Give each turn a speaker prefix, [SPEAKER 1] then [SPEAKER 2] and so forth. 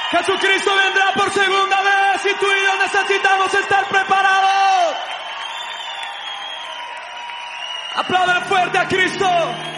[SPEAKER 1] Jesucristo vendrá por segunda vez y tú y yo necesitamos estar preparados. Aplaudan fuerte a Cristo.